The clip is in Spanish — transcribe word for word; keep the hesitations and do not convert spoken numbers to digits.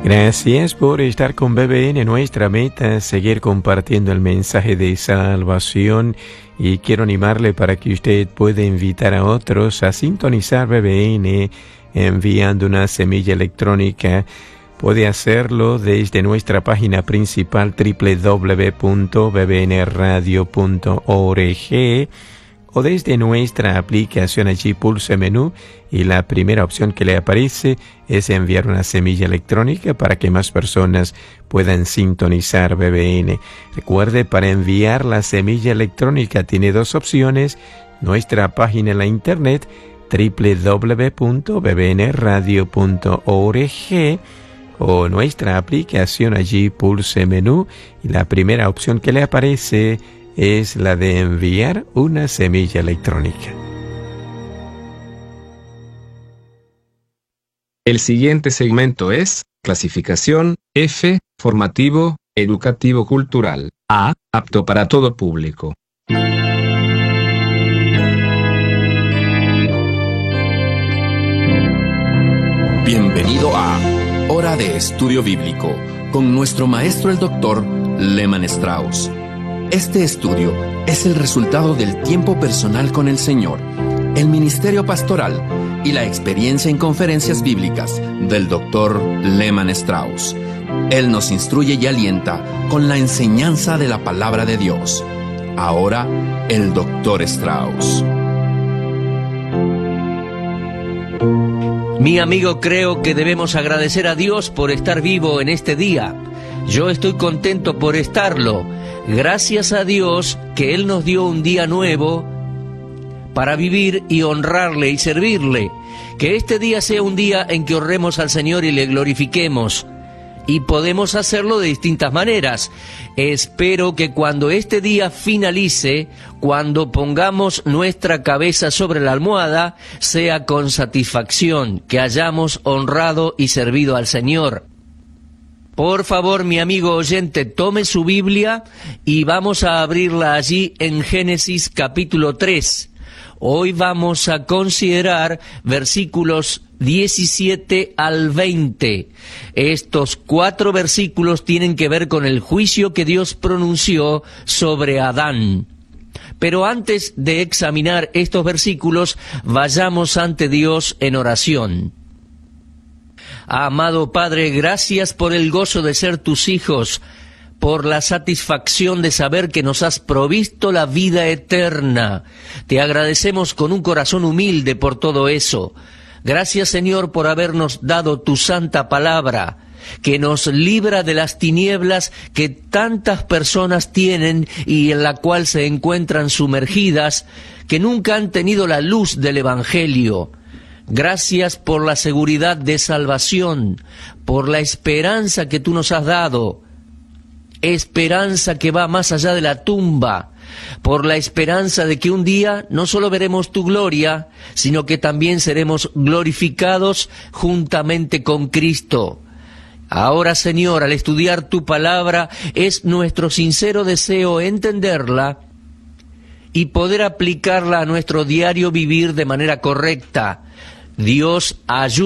Gracias por estar con B B N. Nuestra meta es seguir compartiendo el mensaje de salvación y quiero animarle para que usted pueda invitar a otros a sintonizar B B N enviando una semilla electrónica. Puede hacerlo desde nuestra página principal doble u doble u doble u punto b b n radio punto org o desde nuestra aplicación. Allí pulse menú y la primera opción que le aparece es enviar una semilla electrónica para que más personas puedan sintonizar B B N. Recuerde, para enviar la semilla electrónica tiene dos opciones: nuestra página en la internet doble u doble u doble u punto b b n radio punto org o nuestra aplicación. Allí pulse menú y la primera opción que le aparece es la de enviar una semilla electrónica. El siguiente segmento es clasificación F, formativo, educativo cultural. A, apto para todo público. Bienvenido a Hora de Estudio Bíblico con nuestro maestro el doctor Lehman Strauss. Este estudio es el resultado del tiempo personal con el Señor, el ministerio pastoral y la experiencia en conferencias bíblicas del doctor Lehman Strauss. Él nos instruye y alienta con la enseñanza de la palabra de Dios. Ahora, el doctor Strauss. Mi amigo, creo que debemos agradecer a Dios por estar vivo en este día. Yo estoy contento por estarlo. Gracias a Dios que Él nos dio un día nuevo para vivir y honrarle y servirle. Que este día sea un día en que honremos al Señor y le glorifiquemos. Y podemos hacerlo de distintas maneras. Espero que cuando este día finalice, cuando pongamos nuestra cabeza sobre la almohada, sea con satisfacción, que hayamos honrado y servido al Señor. Por favor, mi amigo oyente, tome su Biblia y vamos a abrirla allí en Génesis capítulo tres. Hoy vamos a considerar versículos diecisiete al veinte. Estos cuatro versículos tienen que ver con el juicio que Dios pronunció sobre Adán. Pero antes de examinar estos versículos, vayamos ante Dios en oración. Amado Padre, gracias por el gozo de ser tus hijos, por la satisfacción de saber que nos has provisto la vida eterna. Te agradecemos con un corazón humilde por todo eso. Gracias, Señor, por habernos dado tu santa palabra, que nos libra de las tinieblas que tantas personas tienen y en la cual se encuentran sumergidas, que nunca han tenido la luz del Evangelio. Gracias por la seguridad de salvación, por la esperanza que tú nos has dado, esperanza que va más allá de la tumba, por la esperanza de que un día no solo veremos tu gloria, sino que también seremos glorificados juntamente con Cristo. Ahora, Señor, al estudiar tu palabra, es nuestro sincero deseo entenderla y poder aplicarla a nuestro diario vivir de manera correcta. Dios, ayúdanos.